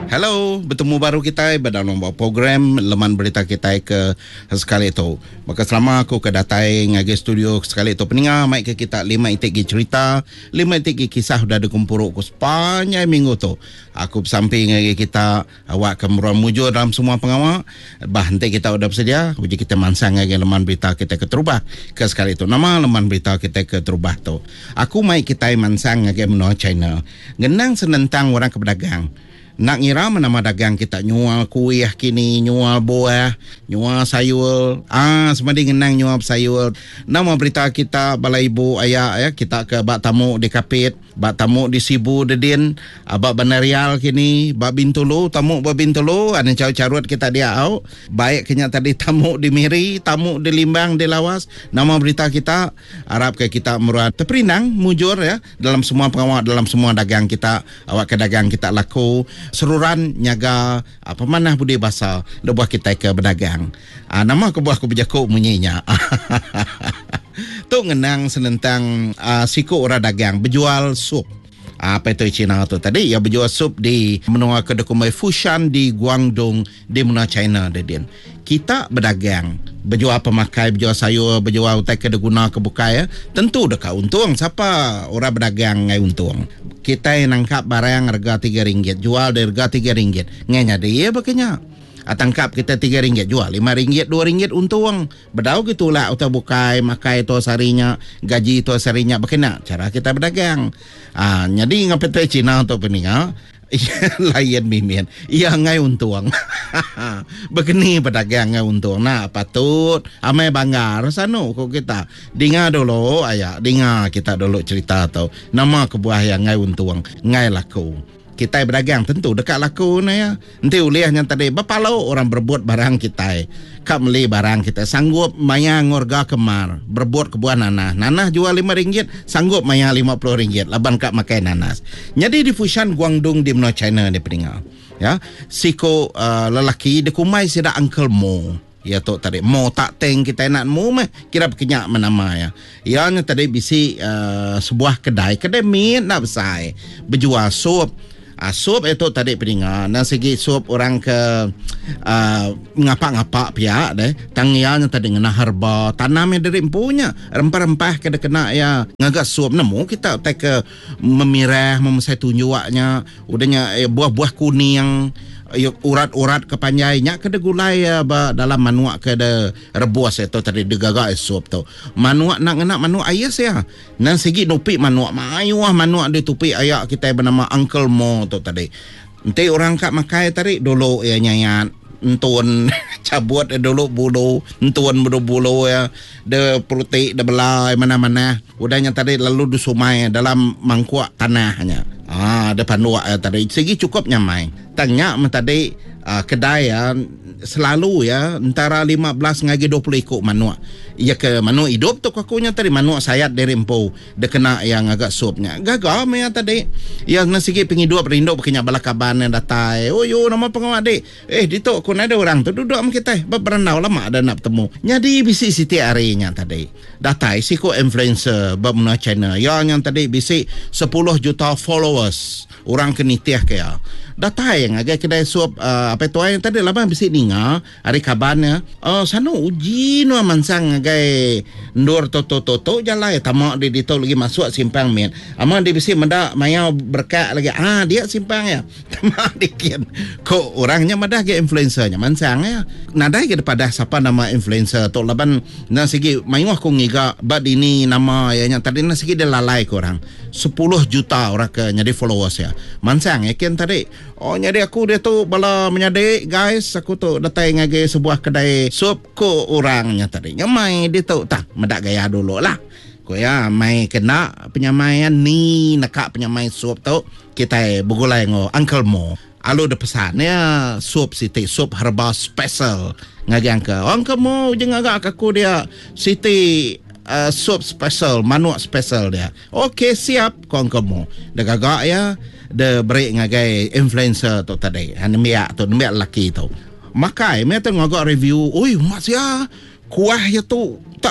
Hello, bertemu baru kita dalam program Leman Berita kita ke sekali itu. Maka selama aku ke datai ngagi studio sekali itu peninga mai ke kita 5 itik cerita, 5 itik kisah dah dikumpul ku sepanjang minggu tu. Aku bersamping ngagi kita awak kemuruan mujur dalam semua pengawal. Nanti kita udah bersedia, uji kita mansang ngagi Leman Berita kita ke terubah ke sekali itu. Nama Leman Berita kita ke terubah tu. Aku mai kita mansang ngagi menua China. Genang senentang orang ke pedagang. Nak ngira nama dagang kita nyual kuih kini, nyual buah, nyual sayur. Semadi ngenang nyual sayur. Nama berita kita bala ibu ayah ya, kita ke bak tamu di Kapit, bak tamu di Sibu Dedin, bak Banarial kini, bak Bintulu, tamu bak Bintulu, ada carut kita dia au. Baik kenya tadi tamu di Miri, tamu di Limbang, di Lawas. Nama berita kita harap ke kita meruat terperinang mujur ya dalam semua pengawal, dalam semua dagang kita, awak ke dagang kita laku seruran nyaga apa mana budi bahasa lebuah kita ke berdagang. Nama kebuah ku berjaku munyinya. Tu ngenang senentang siku orang dagang berjual sup. Apa itu Cina tu tadi ya, berjual sup di menua kedai Fushan di Guangdong di menua China dedin. Kita berdagang, berjual pemakai, berjual sayur, berjual utai kedai guna kebukai ya. Tentu dekat untung. Siapa orang berdagang ngai untung. Kita yang nangkap barang harga RM3, jual dari harga RM3. Nganya dia bakanya. Tangkap kita RM3, jual RM5, RM2 untung. Bedau gitulah utai bukai, makai tu sarinya, gaji tu sarinya. Bagaimana cara kita berdagang? Jadi ngapai Cina untuk peninga. Layan mimin ia ngai untung. Begini pedagang ngai untung. Nah patut amai banggar sanu kok kita dengar dulu ayah, dengar kita dulu cerita tau nama kebuah yang ngai untung, ngai laku. Kita berdagang tentu dekat laku na ya. Nanti uliahnya tadi bapalau orang berbuat barang kita. Kak beli barang kita sanggup maya ngorga kemar berbuat kebuah nanah. Nanah jual RM5, sanggup maya RM50. Laban kak makai nanas. Jadi di Fushan Guangdong di menua China di peningal. Ya, siko lelaki dekumai sida Uncle Mo. Ya tu tadi mo tak teng kita nak mo meh kira kenyak menama ya. Ianya tadi bisi sebuah kedai min nak besar berjual sup. Sup itu tadi peningat. Dan segi sup orang ke ngapa-ngapa pihak deh. Tangiannya tadi ngena herba. Tanamnya dari empunya. Rempah-rempah kena kena ya. Ngagak sup. Nemu kita tak ke memirah, memesai tunjuaknya. Udahnya buah-buah kuning. Urat-urat kepanjainya kena gulai ya, dalam manuak kena rebus itu tadi digagak sup tu. Manuak nak ngena manuak ayah saya. Nan segi nupi manuak mayuah manuak di tupi ayah kita bernama Uncle Mo tu tadi. Nanti orang kak makai tadi dulu ya nyayat entun cabut dulu bulu entun bulu ya de putih de belai mana-mana. Udahnya tadi lalu disumai dalam mangkuk tanahnya. Depan luar tadi segi cukup nyamai. Tanya tadi kedai ya selalu ya antara 15 ngagi 20 ikut manuak. Ya ke manuak hidup tu kakunya tadi manuak sayat dari empu dia kena yang agak supnya. Gagal ya tadi. Yang nasigi penghidup rindu berkenyak balakaban yang datai. Oh yo nama pengawal adik. Ditok kun ada orang tu duduk sama kita. Berendau lama ada nak bertemu. Jadi bisi siti harinya tadi. Datai siko influencer bermenua China. Yang tadi bisi 10 juta followers. Orang kenitiah kaya. Datai yang agak kedai suap apa tu yang tadi lama bisi ninga hari kabarnya. Sana uji no mansang agak ndur toto jalai tamak di dito lagi masuk simpang men. Ama di bisi mendak maya berkat lagi. Dia simpang ya. Tamak dikit. Kok orangnya madah ke influencernya mansang ya. Nadai ke daripada siapa nama influencer tu laban nasigi mayuah ko ngiga bad ini nama ya nya tadi nasigi dia lalai ko orang. 10 juta orang ke nyadi followers ya. Mansang ya ken tadi. Nyadi aku dia tu bala menyadik guys, aku tu datang ngagi sebuah kedai sup ko orangnya tadi. Nyamai dia tu tak medak gaya dulu lah. Ko ya mai kena penyamaian ni nakak penyamai sup tu kita bergulai ngo Uncle Mo. Alu de pesannya sup siti sup herba special. Ngagi Uncle Mo jangan agak aku dia siti sup special, manuak special dia. Okey siap ko Uncle Mo. Dah gagak ya. De break ngagai influencer tu tadi. Hanemiak tu, nemiak lelaki tu. Makai, mereka tu ngagak review. Oi, mak sia, kuah ya tu tak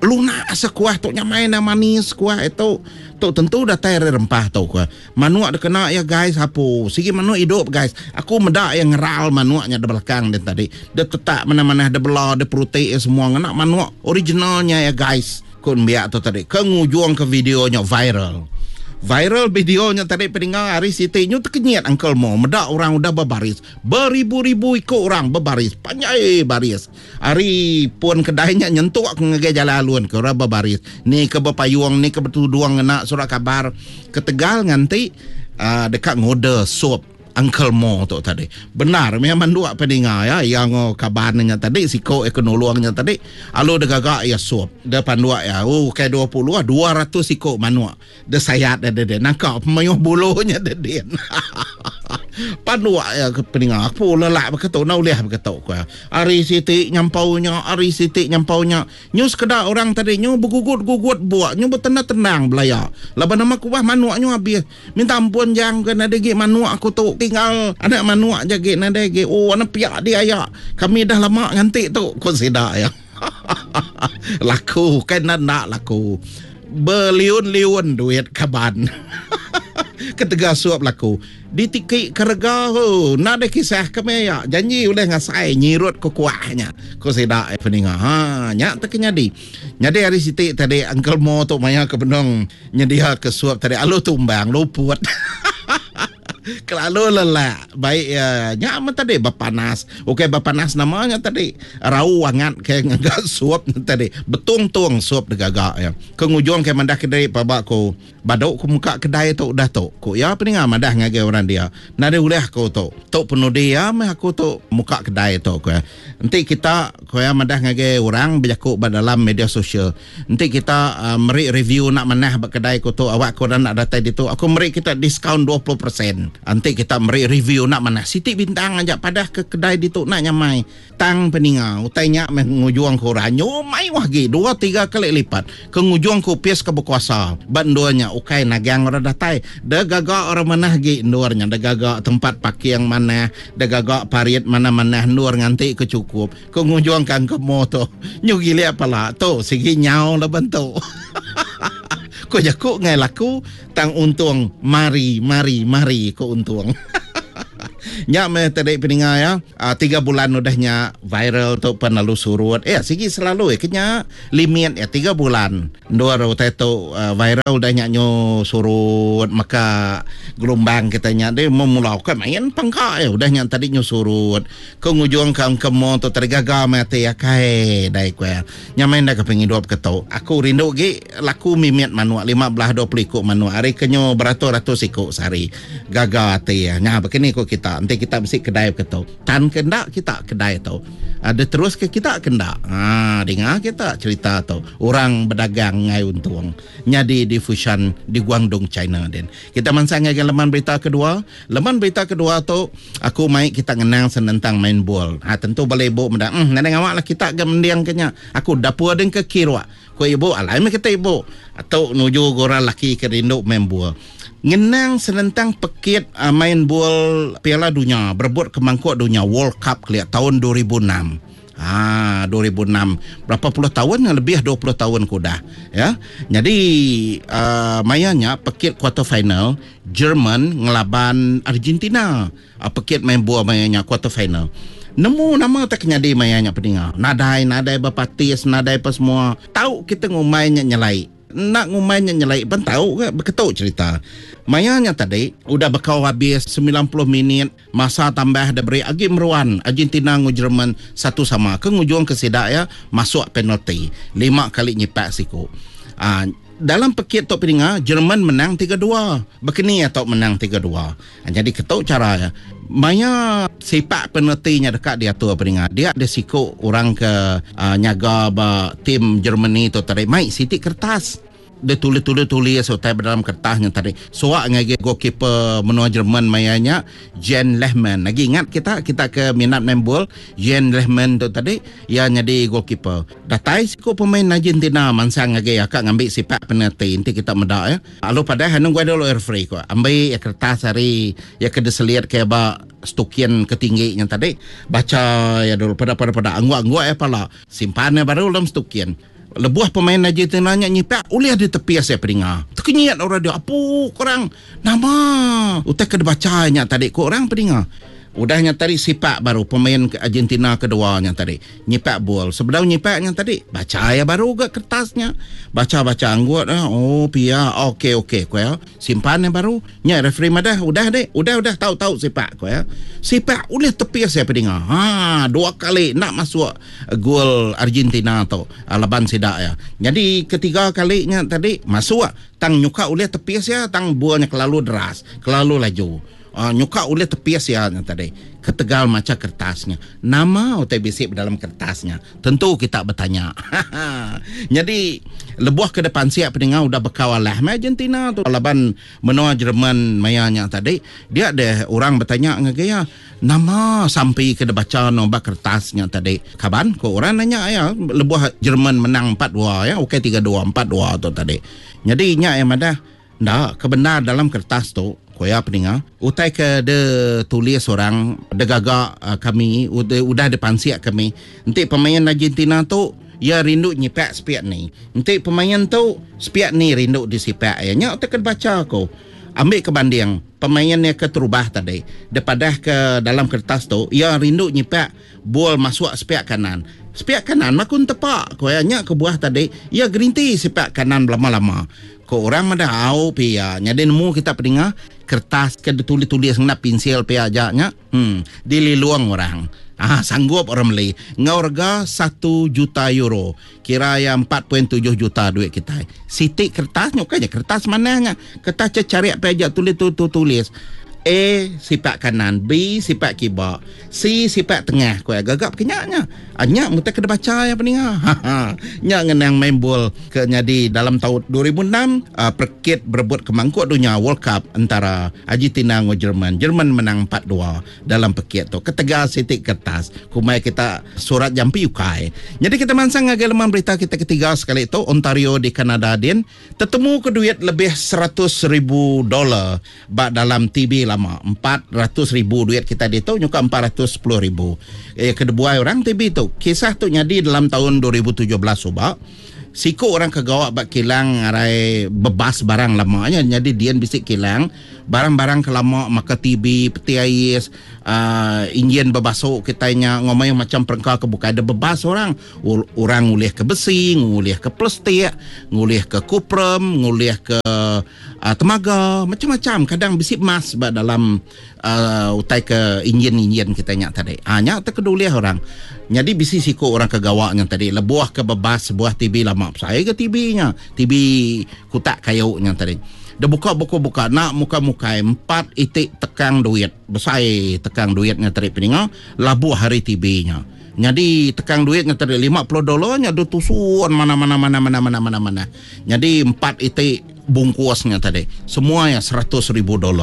lunak sekuah tu nyamai na manis kuah itu tu tentu dah tai rempah tu kuah. Manuak dah kena ya guys hapo. Sigi manuak hidup guys. Aku medak yang ngeral manuaknya di belakang dan tadi. Dia tetap mana-mana ada belah, ada protein semua ngena manuak originalnya ya guys. Kun biak tu tadi. Kengujung ke videonya viral. Viral videonya tadi peninggal hari Siti nyu terkenyat Uncle Mo. Medak orang udah berbaris. Beribu-ribu ikut orang berbaris. Panjai baris. Hari pun kedainya nyentuh aku ngege jalan alun ke orang berbaris. Ni ke Bepayuang, ni ke Betuduang nak surat kabar. Ke Tegal nganti dekat ngode sup Uncle Mo tu tadi. Benar memang dua pendengar ya yang kabarnya tadi siko ekonolongnya tadi alo de gagak ya suap depan dua ya kayak 20 200 siko manua de sayat de nangkap pemayo bulunya de den panua ya pendengar aku lelak beketu nau liah beketu ko ari Siti nyampaunya nyus kedak orang tadi nyu bergugut-gugut buat nyu bertenang-tenang belaya laban nama ku bah manua nyu habis minta ampun jang kena degi manua aku tu tinggal anak manuak jage nadege anak piak dia ya kami dah lama ngantik tu kau sedak ya laku kan nak laku berliun-liun duit kaban ketega suap laku ditiki kerga nak ada kisah kami ya janji oleh ngasai nyirut kukuahnya kau sedak peninga nyak terkenyadi nyadi hari Siti tadi Uncle Mo tu maya ke benong nyedia ke suap tadi alo tumbang luput kalau lelah baik ya nyak tadi bapanas okey bapanas namanya tadi rau angat kayak ngagak suap tadi betung-tung suap degagak ya kengujung kayak mandah kedai babak ko badok ku muka kedai tu dah tu ko ya peninga mandah ngage orang dia nade uleh ko tu penuh dia meh aku tu muka kedai tu ko nanti kita ko ya mandah ngage orang berjakuk dalam media sosial nanti kita meri review nak manah bak kedai ko tu awak ko nak datai ditu aku meri kita diskaun 20%. Nanti kita beri review nak mana Siti bintang aja padah ke kedai di tu nak nyamai tang peningau tanya mengujung korang nyomai wahgi 2-3 kali lipat kengujung ko pies ke berkuasa banduanya ukai nagang orang datai dah gagak orang mana gi ndurnya dah gagak tempat pakai yang mana dah gagak parit mana-mana ndur nganti kecukup kengujung kan ke moto nyugi lihat pala tu segi nyau lah bentuk ko jakuk ngai laku tang untung mari ko untung nya me tadi peninga ya 3 bulan udahnya viral tu penalu surut sigi selalu kenya limit 3 bulan dua tu viral udahnya nyo surut maka gelombang kitanya dia memulaukan main pangka udahnya tadi nyo surut kengujung kang kemo tu tergaga mate ya kai dai ko nya main dah kepengin hidup ketau aku rindu gi laku mimit manua 15-20 ikut manua hari kenyo beratus-ratus ikut sehari gaga ate ya nya begini ko kita nanti kita mesti kedai ketau tan kendak kita kedai tau ada terus ke kita kendak dengar kita cerita tau orang berdagang ngai untung nyadi di Fushan di Guangdong China den kita mansang ngai leman berita kedua tu aku mai kita ngenang tentang main bola tentu boleh ibu mendak nang awak lah kita ke mendiang kenya aku dapur den ke kirwa ko ibu alai me kita ibu atau nuju orang laki ke rindu main bola ngenang senentang pekit main bola Piala Dunia berebut ke mangkuk dunia World Cup kelihat tahun 2006 2006 berapa puluh tahun lebih 20 tahun kuda ya jadi mayanya pekit quarter final Jerman ngelaban Argentina pekit main bola mayanya quarter final nemu nama tak nyadi mayanya pendengar nadai bapatis nadai apa semua tahu kita ngumainya nyelai nak ngumainya nyelai pun tahu ke beketuk cerita mayanya tadi udah bakal habis 90 minit masa tambah dah beri agi meruan Argentina ngu Jerman 1-1 ke ngujung ke sedak ya masuk penalti 5 kali nyipak siku dalam pekit tok peninga Jerman menang 3-2 bekini atau menang 3-2 jadi ketuk cara ya maya sepak penaltinya dekat dia tu peninga dia ada siku orang ke nyaga tim Germany tu tadi mai Siti kertas dia tulis so tai dalam kertasnya tadi soak ngage goalkeeper menua Jerman mayanya Jan Lehmann lagi ingat kita ke minat main bola Jan Lehmann tu tadi ya jadi goalkeeper datai siku pemain Argentina mansang ngage akak ngambil sepak penalti nanti kita medak ya lalu pada hanung gua dulu air free ko ambil kertas hari ya ke deseliat ke ba stokian ketingginya tadi baca ya dulu pada anggua ya pala simpannya baru dalam stokian Lebuah pemain Argentina nya nyipak ulih di tepi saya pendengar. Terkenyat orang dia. Apa korang nama? Utai kena bacanya tadi korang pendengar. Udahnya tadi sipak baru pemain Argentina keduanya tadi nyipak bola. Sebelum nyipaknya tadi baca ya baru ke kertasnya. Baca anggut oh pia okey ko ya. Simpan yang baru. Nya referee madah udah tahu sipak ko ya. Sipak oleh tepi saya pendengar. Dua kali nak masuk gol Argentina tu laban sidak ya. Jadi ketiga kalinya tadi masuk tang nyuka oleh tepi saya tang bolanya kelalu deras, kelalu laju. Nyuka oleh tepias ya tadi ketegal macam kertasnya nama utai bisik dalam kertasnya tentu kita bertanya. Jadi lebuah ke depan siap pendengar udah berkawalah Argentina tu laban menua Jerman mayanya tadi dia ada orang bertanya ngagaya nama sampai ke baca nombor kertasnya tadi kaban ko orang nanya ya lebuah Jerman menang 4-2 ya okey 3-2 4-2 tu tadi jadi nya yang ada ndak kebenar dalam kertas tu koya pendengar utai ke de tulis orang de gagak kami udah depan siap kami nanti pemain Argentina tu ya rindu nyipak sepiak ni nanti pemain tu sepiak ni rindu di sipak ya nya utai ke baca ko ambil kebanding pemainnya ke terubah tadi daripada ke dalam kertas tu ya rindu nyipak bol masuk sepiak kanan makun tepak koyanya ke buah tadi ya gerinti sepiak kanan lama-lama ko orang ada au pia nyade nemu kita pendengar kertas ke tulis nak pensil pia ajaknya dililuang orang sanggup orang beli ngorga 1 juta euro kira yang 4.7 juta duit kita sitik kertasnya kaya kertas mananya kertas cari apa aja tulis A sipak kanan, B sipak kibak, C sipak tengah. Kau gagap kenyaknya. Nyak muta kena baca ya pendengar. Nyak ngenang main bol ke nyadi dalam tahun 2006 perkit berebut kemangkuk dunia World Cup antara Argentina dengan Jerman. Jerman menang 4-2 dalam perkit tu. Ketegal sitik kertas. Kumai kita surat jampi ukai. Jadi kita mansang agak lemah berita kita ketiga sekali itu Ontario di Kanada din tertemu ke duit lebih $100,000 dalam TV lama 400,000 duit kita di tu nyuka 410,000 kedua orang TB tu kisah tu nyadi dalam tahun 2017 subak siku orang kegawak bak kilang arai bebas barang lamanya jadi dian bisik kilang barang-barang kelama maka TB peti ais injin bebasuk kitanya ngomong macam perengkau kebuka ada bebas orang ngulih ke besi ngulih ke plastik ngulih ke kuprum ngulih ke temaga macam-macam kadang bisik emas dalam utai ke injin kitanya tadi nyak terkeduli orang jadi bisi siku orang kegawaknya tadi lebuah ke bebas sebuah TV lama saya ke TV-nya TV kutak kayunya tadi dah buka nak muka-muka 4 itik tekang duit besar tekang duitnya tadi peninggal labu hari TV-nya jadi tekang duitnya tadi $50 nya ada tusuan mana jadi 4 itik bungkusnya tadi semuanya $100,000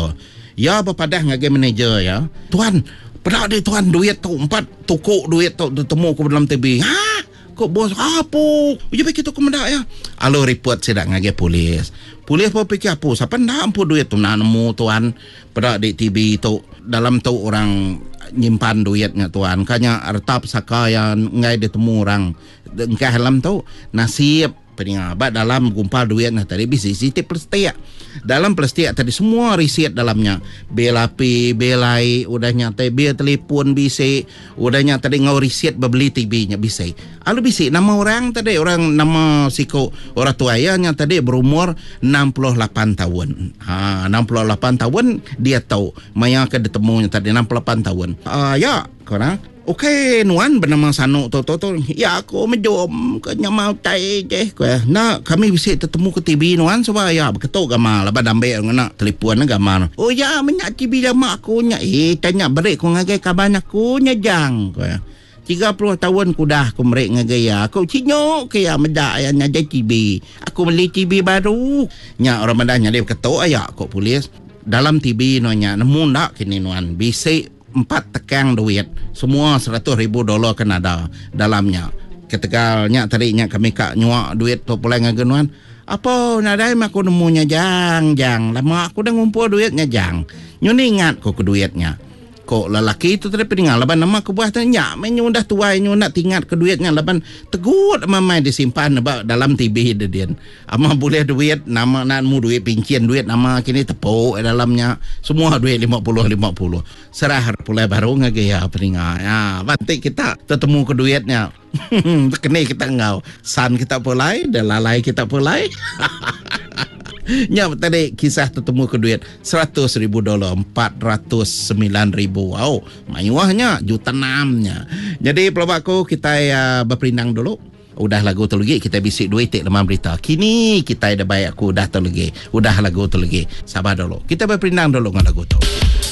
ya berpadah ngage manager ya tuan pernah ada tuan duit tu 4 tukuk duit tu temu ke dalam TV kok bos apa ya begitu ke mendak ya alo report sedak ngage polis pun fikir apa siapa ndak ampu duit tu nak nemu tuan pada di TV tu dalam tu orang nyimpan duitnya tuan kanya artap sakayan ngai ditemu orang engkau dalam tu nasib peninggabat dalam gumpal duitnya tadi bisi siti plastik dalam plastik tadi semua riset dalamnya bil api bil air udahnya tadi bil telefon bisi udahnya tadi ngau riset beli TV-nya bisi alu bisi nama orang tadi orang nama siku orang tuanya tadi berumur 68 tahun 68 tahun dia tahu maya ke ditemunya tadi 68 tahun ya korang okey nuan bernama Sanuk tu ya aku menjom ke nyamau tai je nak kami bisa tertemu ke TV nuan sebab ya berketuk gamar lepas ambil nak telefon gamar oh ya menyak TV lama aku nya tanya berik ku ngagai kaban aku nya jang 30 tahun ku dah aku merik ngagai ya aku cinyok ke ya medak ya nyajai TV aku beli TV baru nya orang medanya dia berketuk ayak kok polis dalam TV nya nemu ndak kini nuan bisa 4 tekang duit semua $100,000 Kanada dalamnya ketegalnya tadinya kami kak nyuak duit tu pulai ngagenuan apa nadai aku nemunya jang lama aku dah ngumpul duitnya jang nyuni ingat ku ke duitnya Kok lelaki itu tadi peninggal laban nama ke buah tanya menyu dah tua nyu nak tingat ke duitnya laban tegut mamai disimpan dalam TV dia. Ama boleh duit nama nakmu duit pincian duit nama kini tepuk dalamnya semua duit 50 serah pula baru ngagaya peninggal ya bantik kita ketemu ke duitnya kene kita ngau san kita pulai dan lalai kita pulai. Nya tadi kisah tertemu ke duit $100,000, $409,000. Wow, mewahnya $1,600,000. Jadi pelabakku kita berperindang dulu. Udah lagu tu lagi kita bisik duit tik lemah berita. Kini kita ada baik aku udah tu lagi. Udah lagu tu lagi. Sabar dulu. Kita berperindang dulu dengan lagu tu.